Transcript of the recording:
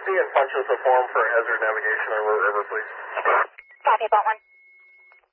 copy and punch us a form for hazard navigation on Root River, please. Copy, Boat 1.